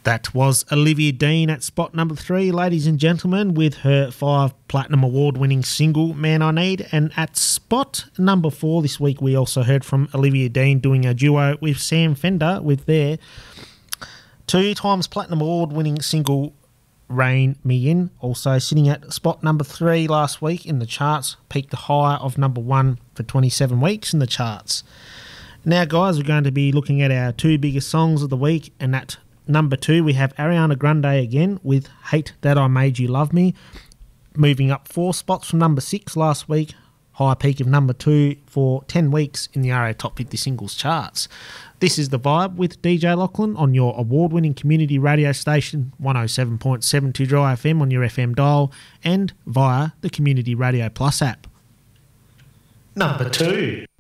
That was Olivia Dean at spot number 3, ladies and gentlemen, with her 5 Platinum Award-winning single, Man I Need. And at spot number 4 this week, we also heard from Olivia Dean doing a duo with Sam Fender with their 2 times Platinum Award-winning single, Rein Me In. Also sitting at spot number 3 last week in the charts, peaked a high of number 1 for 27 weeks in the charts. Now, guys, we're going to be looking at our 2 biggest songs of the week, and at number 2, we have Ariana Grande again with Hate That I Made You Love Me, moving up 4 spots from number 6 last week, high peak of number 2 for 10 weeks in the RA Top 50 Singles charts. This is The Vibe with DJ Lachlan on your award-winning community radio station, 107.72 Dry FM on your FM dial and via the Community Radio Plus app. Number 2.